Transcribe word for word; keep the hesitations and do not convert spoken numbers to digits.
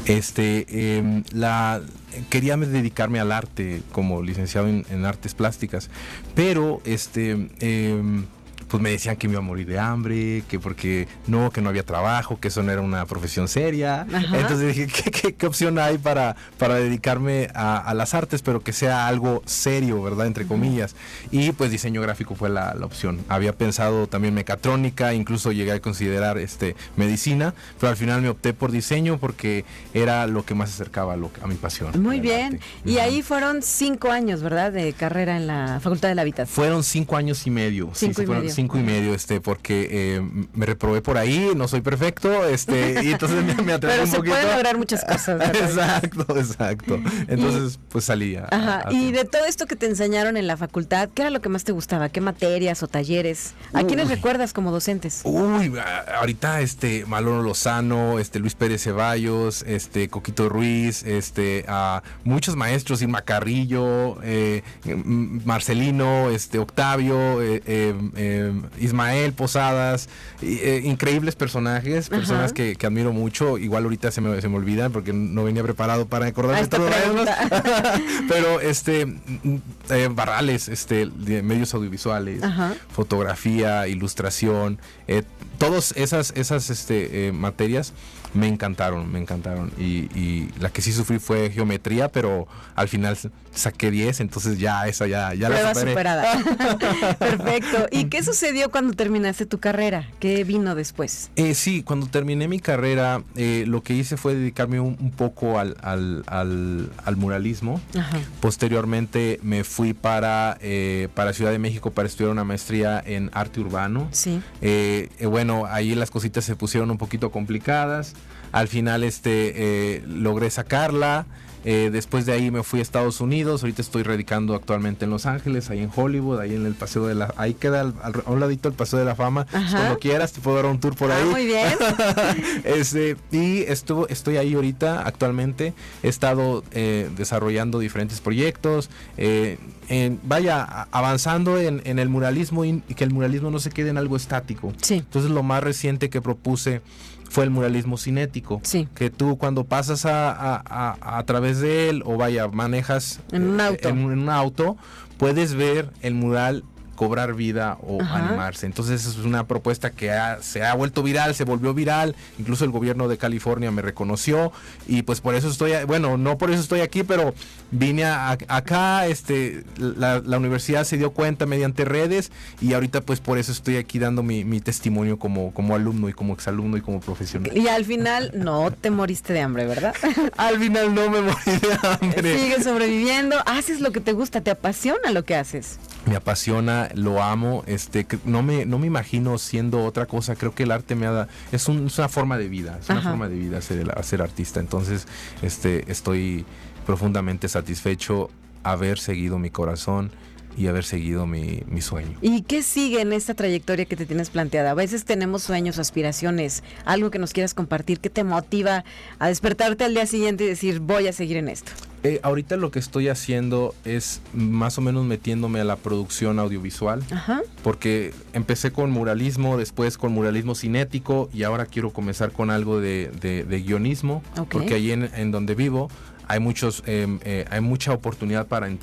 Este, eh, la quería dedicarme al arte como licenciado en, en artes plásticas, pero este eh, pues me decían que me iba a morir de hambre, que porque no, que no había trabajo, que eso no era una profesión seria. Ajá. Entonces dije, ¿qué, qué, qué opción hay para, para dedicarme a, a las artes, pero que sea algo serio, ¿verdad? Entre comillas. Uh-huh. Y pues diseño gráfico fue la, la opción. Había pensado también mecatrónica, incluso llegué a considerar este, medicina, pero al final me opté por diseño porque era lo que más se acercaba a, lo, a mi pasión. Muy bien. Arte. Y uh-huh. ahí fueron cinco años, ¿verdad? De carrera en la Facultad de la Hábitat. Fueron cinco años y medio. Cinco sí, y fueron medio. Cinco y medio, este, porque eh, me reprobé por ahí, no soy perfecto, este, y entonces me, me atreví Pero un se poquito. Pueden lograr muchas cosas, ¿verdad? Exacto, exacto. Entonces, y, pues salí a, ajá. a Y de todo esto que te enseñaron en la facultad, ¿qué era lo que más te gustaba? ¿Qué materias o talleres? ¿A uy. quiénes recuerdas como docentes? Uy, ahorita este Maloro Lozano, este Luis Pérez Ceballos, este Coquito Ruiz, este a muchos maestros, Irma Carrillo, eh, Marcelino, este Octavio, eh, eh, eh, Ismael Posadas, eh, increíbles personajes, personas que, que admiro mucho. Igual ahorita se me, se me olvidan porque no venía preparado para acordarme todo eso. Pero este eh, Barrales, este de medios audiovisuales, ajá. fotografía, ilustración, eh, todas esas esas este eh, materias me encantaron, me encantaron. Y, y la que sí sufrí fue geometría, pero al final saqué diez, entonces ya esa ya, ya Prueba la superé. superada. Perfecto. ¿Y qué sucedió cuando terminaste tu carrera? ¿Qué vino después? Eh, sí, cuando terminé mi carrera, eh, lo que hice fue dedicarme un, un poco al, al, al, al muralismo. Ajá. Posteriormente me fui para, eh, para Ciudad de México para estudiar una maestría en arte urbano. Sí. Eh, eh, bueno, ahí las cositas se pusieron un poquito complicadas. Al final este eh, logré sacarla. Eh, después de ahí me fui a Estados Unidos. Ahorita estoy radicando actualmente en Los Ángeles, ahí en Hollywood, ahí en el paseo de la, ahí queda al, al, a un ladito el paseo de la fama. Ajá. Cuando quieras te puedo dar un tour por ahí. Ah, muy bien. este, y estuvo, estoy ahí ahorita actualmente. He estado eh, desarrollando diferentes proyectos. Eh, en, vaya avanzando en, en el muralismo y, y que el muralismo no se quede en algo estático. Sí. Entonces lo más reciente que propuse fue el muralismo cinético, sí. que tú cuando pasas a, a, a, a través de él o vaya manejas en un auto, en, en un auto puedes ver el mural cobrar vida o ajá. animarse. Entonces es una propuesta que ha, se ha vuelto viral, se volvió viral, incluso el gobierno de California me reconoció y pues por eso estoy, bueno, no por eso estoy aquí, pero vine a, a, acá, este, la, la universidad se dio cuenta mediante redes y ahorita pues por eso estoy aquí dando mi, mi testimonio como, como alumno y como exalumno y como profesional. Y al final no te moriste de hambre, ¿verdad? Al final no me morí de hambre. Sigues sobreviviendo, haces lo que te gusta, te apasiona lo que haces. Me apasiona, lo amo, este, no me, no me imagino siendo otra cosa. Creo que el arte me ha dado, es, un, es una forma de vida, es una Ajá. forma de vida ser, ser artista. Entonces, este, estoy profundamente satisfecho haber seguido mi corazón y haber seguido mi, mi sueño. ¿Y qué sigue en esta trayectoria que te tienes planteada? A veces tenemos sueños, aspiraciones, algo que nos quieras compartir, ¿qué te motiva a despertarte al día siguiente y decir voy a seguir en esto? Eh, ahorita lo que estoy haciendo es más o menos metiéndome a la producción audiovisual. Ajá. Porque empecé con muralismo, después con muralismo cinético y ahora quiero comenzar con algo de, de, de guionismo, okay. porque ahí en, en donde vivo hay muchos, eh, eh, hay mucha oportunidad para entrar